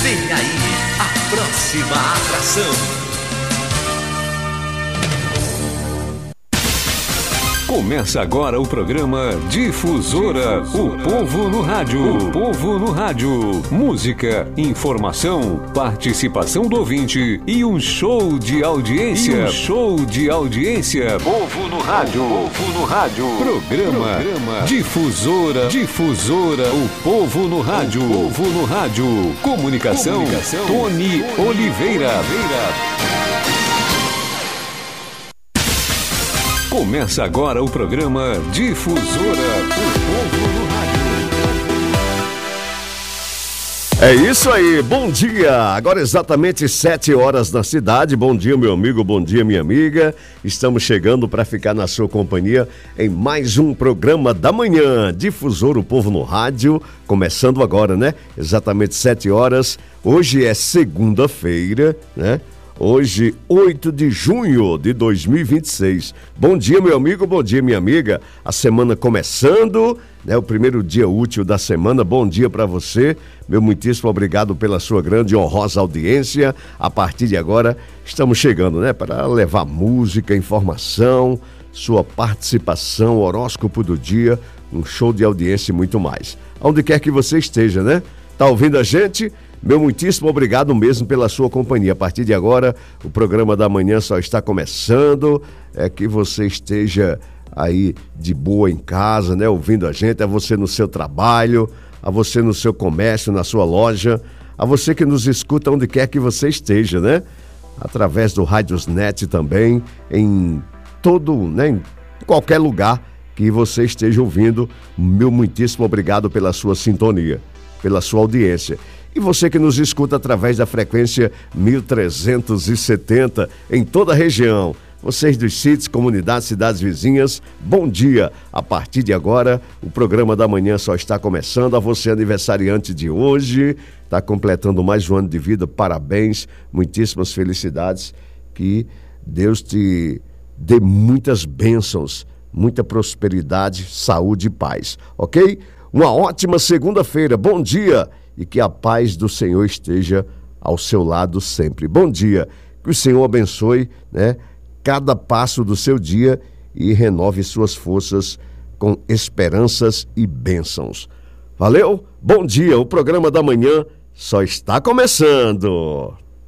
Vem aí a próxima atração. Começa agora o programa Difusora, o povo no rádio. O povo no rádio. Música, informação, participação do ouvinte e um show de audiência. Povo no rádio. Povo no rádio. Programa Difusora. O povo no rádio. O povo no rádio. Comunicação. Tony Oliveira. Começa agora o programa Difusora, o povo no rádio. É isso aí, bom dia! Agora exatamente 7 horas na cidade. Bom dia, meu amigo, bom dia, minha amiga. Estamos chegando para ficar na sua companhia em mais um programa da manhã. Difusora, o povo no rádio. Começando agora, né? Exatamente 7 horas. Hoje é segunda-feira, né? Hoje, 8 de junho de 2026. Bom dia, meu amigo, bom dia, minha amiga. A semana começando, né? O primeiro dia útil da semana. Bom dia para você. Meu muitíssimo obrigado pela sua grande e honrosa audiência. A partir de agora, estamos chegando, né? Para levar música, informação, sua participação, horóscopo do dia, um show de audiência e muito mais. Onde quer que você esteja, né? Tá ouvindo a gente? Meu muitíssimo obrigado mesmo pela sua companhia. A partir de agora, o programa da manhã só está começando. É que você esteja aí de boa em casa, né? Ouvindo a gente, a você no seu trabalho, a você no seu comércio, na sua loja, a você que nos escuta onde quer que você esteja, né? Através do Rádiosnet também, em todo, né? Em qualquer lugar que você esteja ouvindo. Meu muitíssimo obrigado pela sua sintonia, pela sua audiência. E você que nos escuta através da frequência 1370 em toda a região. Vocês dos sítios, comunidades, cidades vizinhas, bom dia. A partir de agora, o programa da manhã só está começando. A você, aniversariante de hoje, está completando mais um ano de vida. Parabéns, muitíssimas felicidades. Que Deus te dê muitas bênçãos, muita prosperidade, saúde e paz, ok? Uma ótima segunda-feira, bom dia. E que a paz do Senhor esteja ao seu lado sempre. Bom dia, que o Senhor abençoe, né, cada passo do seu dia e renove suas forças com esperanças e bênçãos. Valeu? Bom dia, o programa da manhã só está começando.